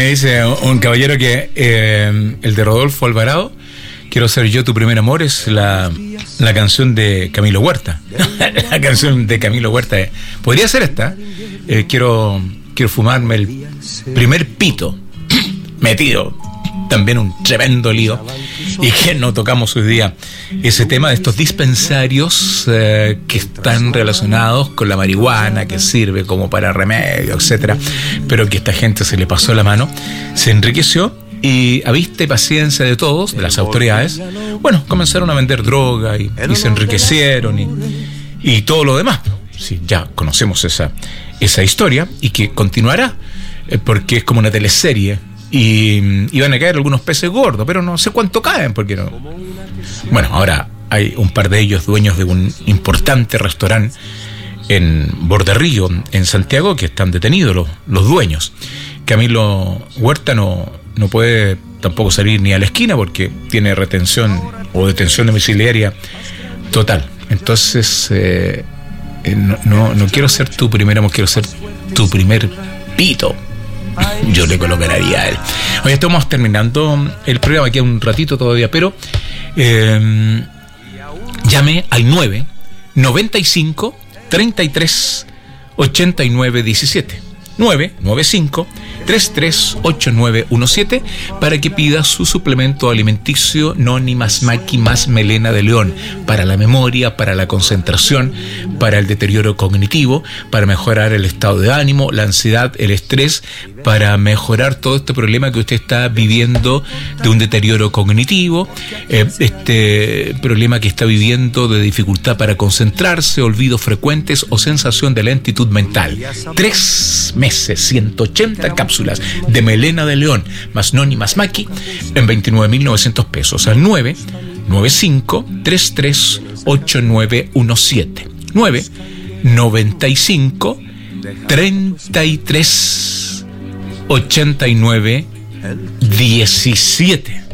Me dice un caballero que el de Rodolfo Alvarado, Quiero ser yo tu primer amor, es la canción de Camilo Huerta. La canción de Camilo Huerta podría ser esta. Quiero fumarme el primer pito. Metido también un tremendo lío. Y que no tocamos hoy día ese tema de estos dispensarios que están relacionados con la marihuana, que sirve como para remedio, etcétera, pero que esta gente se le pasó la mano, se enriqueció. Y a vista y paciencia de todos, de las autoridades, bueno, comenzaron a vender droga y se enriquecieron y todo lo demás. Sí, ya conocemos esa historia y que continuará, porque es como una teleserie y van a caer algunos peces gordos, pero no sé cuánto caen, porque no. Bueno, ahora hay un par de ellos dueños de un importante restaurante en Borderrillo, en Santiago, que están detenidos los dueños. Camilo Huerta no puede tampoco salir ni a la esquina porque tiene retención o detención domiciliaria total. Entonces, no quiero ser tu primer amor, quiero ser tu primer pito. Yo le colocaría a él. Hoy estamos terminando el programa, queda un ratito todavía, pero llame al 995 33 89 17 995 338917 para que pida su suplemento alimenticio Noni más Maqui más Melena de León para la memoria, para la concentración, para el deterioro cognitivo, para mejorar el estado de ánimo, la ansiedad, el estrés, para mejorar todo este problema que usted está viviendo de un deterioro cognitivo, este problema que está viviendo de dificultad para concentrarse, olvidos frecuentes o sensación de lentitud mental. 3 meses, 180 cápsulas de Melena de León más Noni más Maqui en 29.900 pesos al 995 338917 995 33 89 17.